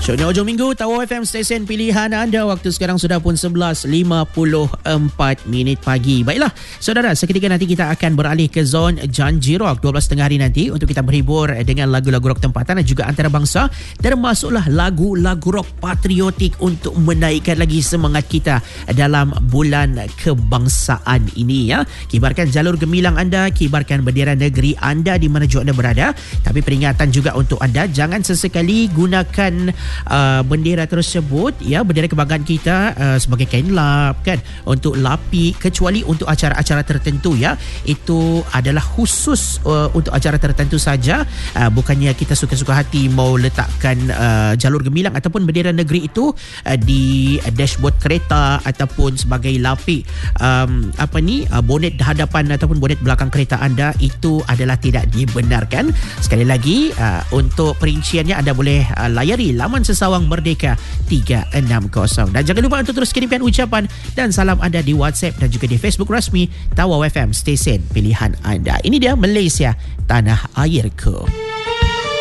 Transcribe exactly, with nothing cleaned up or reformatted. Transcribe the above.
Show ni hujung minggu, Tawau F M stesen pilihan anda. Waktu sekarang sudah pun sebelas lima puluh empat minit pagi. Baiklah, saudara, seketika nanti kita akan beralih ke zon Janji Rock dua belas tengah hari nanti untuk kita berhibur dengan lagu-lagu rock tempatan dan juga antarabangsa, termasuklah lagu-lagu rock patriotik untuk menaikkan lagi semangat kita dalam bulan kebangsaan ini ya. Kibarkan jalur gemilang anda, kibarkan bendera negeri anda di mana jua anda berada. Tapi peringatan juga untuk anda, jangan sesekali gunakan Uh, bendera tersebut ya, bendera kebanggaan kita uh, sebagai kain lap kan, untuk lapi, kecuali untuk acara-acara tertentu ya. Itu adalah khusus uh, untuk acara tertentu saja. Uh, bukannya kita suka-suka hati mau letakkan uh, jalur gemilang ataupun bendera negeri itu uh, di dashboard kereta ataupun sebagai lapi um, apa ni uh, bonet hadapan ataupun bonet belakang kereta anda. Itu adalah tidak dibenarkan. Sekali lagi uh, untuk perinciannya anda boleh uh, layari laman Sesawang Merdeka tiga enam kosong. Dan jangan lupa untuk terus kirimkan ucapan dan salam anda di WhatsApp dan juga di Facebook rasmi Tawau F M stesen pilihan anda. Ini dia Malaysia, tanah airku.